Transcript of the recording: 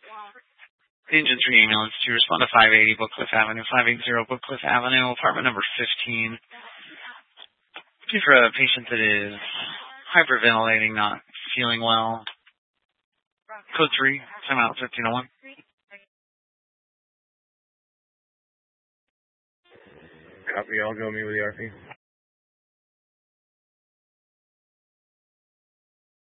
The engine 3 ambulance to respond to 580 Bookcliff Avenue, 580 Bookcliff Avenue, apartment number 15. Looking for a patient that is hyperventilating, not feeling well. Code 3, timeout 1501. Copy, I'll go meet with the RP.